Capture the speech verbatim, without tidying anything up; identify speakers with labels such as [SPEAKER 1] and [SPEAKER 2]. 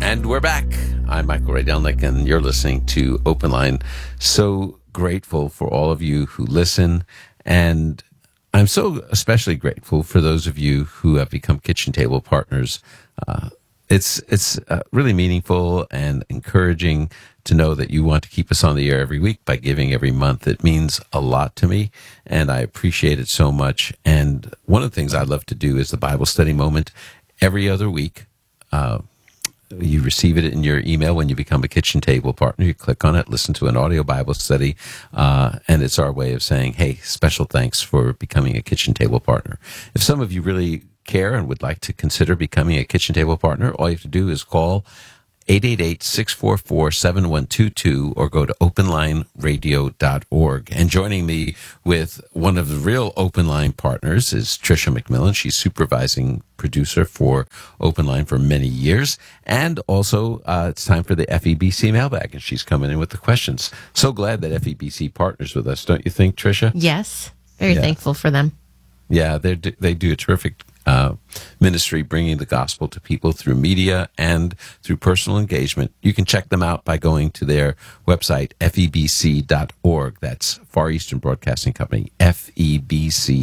[SPEAKER 1] And we're back. I'm Michael Rydelnik, and you're listening to Open Line. So grateful for all of you who listen, and I'm so especially grateful for those of you who have become kitchen table partners. Uh, it's it's uh, really meaningful and encouraging to know that you want to keep us on the air every week by giving every month. It means a lot to me, and I appreciate it so much. And one of the things I love to do is the Bible study moment every other week. Uh, You receive it in your email when you become a kitchen table partner. You click on it, listen to an audio Bible study, uh, and it's our way of saying, hey, special thanks for becoming a kitchen table partner. If some of you really care and would like to consider becoming a kitchen table partner, all you have to do is call eight eight eight, six four four, seven one two two or go to open line radio dot org. And joining me with one of the real Open Line partners is Tricia McMillan. She's supervising producer for Open Line for many years. And also, uh, it's time for the F E B C mailbag, and she's coming in with the questions. So glad that F E B C partners with us, don't you think, Tricia?
[SPEAKER 2] Yes. Very
[SPEAKER 1] yeah.
[SPEAKER 2] thankful for them.
[SPEAKER 1] Yeah, they they do a terrific uh, ministry bringing the gospel to people through media and through personal engagement. You can check them out by going to their website, F E B C dot org. That's Far Eastern Broadcasting Company, F E B C